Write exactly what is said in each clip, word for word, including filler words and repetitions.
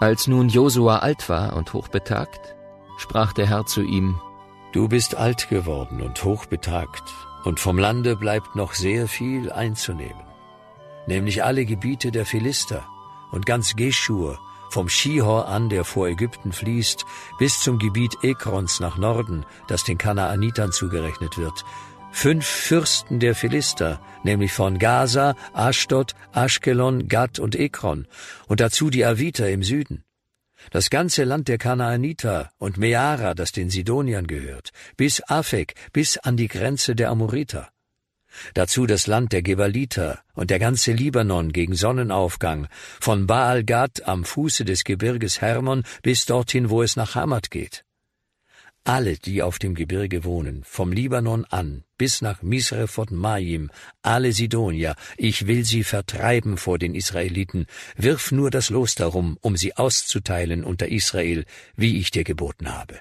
Als nun Josua alt war und hochbetagt, sprach der Herr zu ihm: Du bist alt geworden und hochbetagt, und vom Lande bleibt noch sehr viel einzunehmen, nämlich alle Gebiete der Philister und ganz Geschur, vom Schihor an, der vor Ägypten fließt, bis zum Gebiet Ekrons nach Norden, das den Kanaanitern zugerechnet wird. Fünf Fürsten der Philister, nämlich von Gaza, Aschdod, Aschkelon, Gat und Ekron, und dazu die Aviter im Süden. Das ganze Land der Kanaaniter und Meara, das den Sidoniern gehört, bis Afek, bis an die Grenze der Amoriter. Dazu das Land der Gebaliter und der ganze Libanon gegen Sonnenaufgang, von Baal-Gad am Fuße des Gebirges Hermon bis dorthin, wo es nach Hamat geht. Alle, die auf dem Gebirge wohnen, vom Libanon an bis nach Misrephot Maim, alle Sidonier, ich will sie vertreiben vor den Israeliten, wirf nur das Los darum, um sie auszuteilen unter Israel, wie ich dir geboten habe.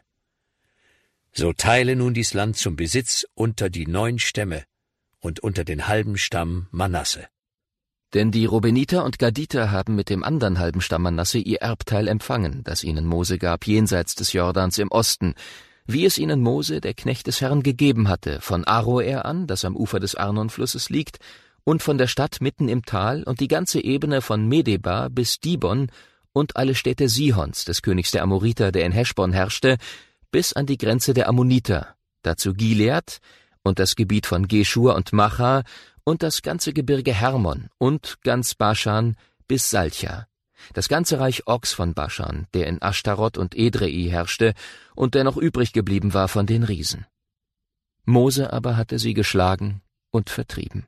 So teile nun dies Land zum Besitz unter die neun Stämme und unter den halben Stamm Manasse. Denn die Rubeniter und Gaditer haben mit dem anderen halben Stamm Manasse ihr Erbteil empfangen, das ihnen Mose gab jenseits des Jordans im Osten, wie es ihnen Mose, der Knecht des Herrn, gegeben hatte, von Aroer an, das am Ufer des Arnonflusses liegt, und von der Stadt mitten im Tal und die ganze Ebene von Medeba bis Dibon und alle Städte Sihons, des Königs der Amoriter, der in Heschbon herrschte, bis an die Grenze der Ammoniter, dazu Gilead und das Gebiet von Geschur und Macha und das ganze Gebirge Hermon und ganz Baschan bis Salcha, das ganze Reich Ogs von Baschan, der in Ashtarot und Edrei herrschte und der noch übrig geblieben war von den Riesen. Mose aber hatte sie geschlagen und vertrieben.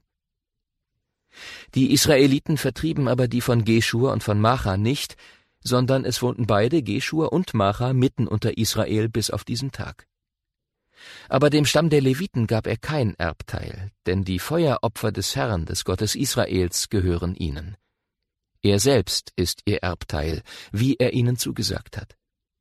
Die Israeliten vertrieben aber die von Geschur und von Macha nicht, sondern es wohnten beide, Geschur und Macha, mitten unter Israel bis auf diesen Tag. Aber dem Stamm der Leviten gab er kein Erbteil, denn die Feueropfer des Herrn, des Gottes Israels, gehören ihnen. Er selbst ist ihr Erbteil, wie er ihnen zugesagt hat.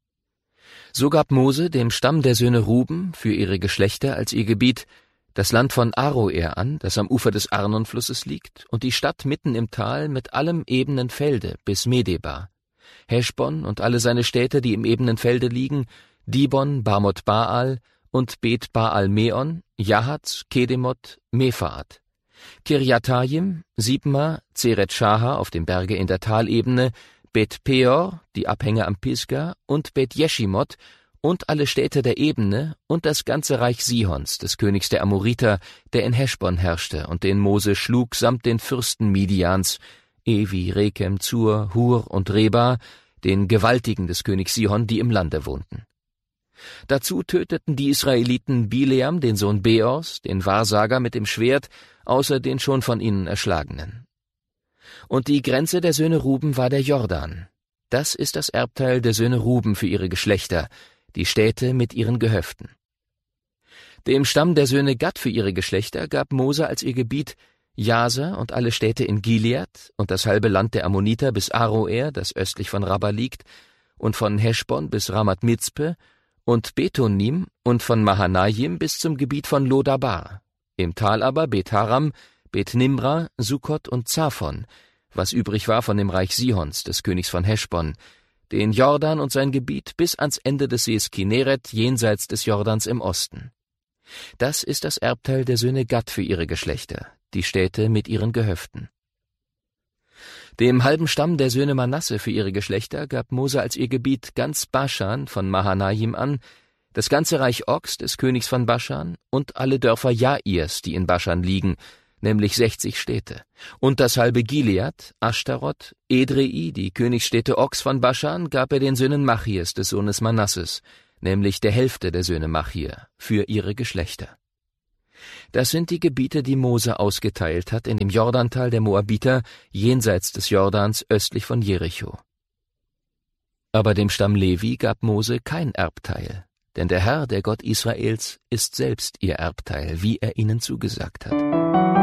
So gab Mose dem Stamm der Söhne Ruben für ihre Geschlechter als ihr Gebiet das Land von Aroer an, das am Ufer des Arnonflusses liegt, und die Stadt mitten im Tal mit allem ebenen Felde bis Medeba, Heschbon und alle seine Städte, die im ebenen Felde liegen, Dibon, Bamot Baal und Bet Baal Meon, Jahat, Kedemot, Mefaat, Kirjatayim, Sibma, Zeret Shaha auf dem Berge in der Talebene, Bet Peor, die Abhänge am Pisga, und Bet Jeshimot und alle Städte der Ebene und das ganze Reich Sihons, des Königs der Amoriter, der in Heschbon herrschte und den Mose schlug samt den Fürsten Midians, Evi, Rekem, Zur, Hur und Reba, den Gewaltigen des Königs Sihon, die im Lande wohnten. Dazu töteten die Israeliten Bileam, den Sohn Beors, den Wahrsager mit dem Schwert, außer den schon von ihnen Erschlagenen. Und die Grenze der Söhne Ruben war der Jordan. Das ist das Erbteil der Söhne Ruben für ihre Geschlechter, die Städte mit ihren Gehöften. Dem Stamm der Söhne Gad für ihre Geschlechter gab Mose als ihr Gebiet Jaser und alle Städte in Gilead und das halbe Land der Ammoniter bis Aroer, das östlich von Rabba liegt, und von Heschbon bis Ramat Mitzpe und Betonim und von Mahanaim bis zum Gebiet von Lodabar. Im Tal aber Bet-Haram, Bet-Nimra, Sukkot und Zaphon, was übrig war von dem Reich Sihons, des Königs von Heschbon, den Jordan und sein Gebiet bis ans Ende des Sees Kinneret jenseits des Jordans im Osten. Das ist das Erbteil der Söhne Gad für ihre Geschlechter, die Städte mit ihren Gehöften. Dem halben Stamm der Söhne Manasse für ihre Geschlechter gab Mose als ihr Gebiet ganz Baschan von Mahanaim an, das ganze Reich Ogs des Königs von Baschan und alle Dörfer Jairs, die in Baschan liegen, nämlich sechzig Städte, und das halbe Gilead, Ashtarot, Edrei, die Königsstädte Ogs von Baschan, gab er den Söhnen Machirs des Sohnes Manasses, nämlich der Hälfte der Söhne Machir, für ihre Geschlechter. Das sind die Gebiete, die Mose ausgeteilt hat in dem Jordantal der Moabiter, jenseits des Jordans, östlich von Jericho. Aber dem Stamm Levi gab Mose kein Erbteil, denn der Herr, der Gott Israels, ist selbst ihr Erbteil, wie er ihnen zugesagt hat.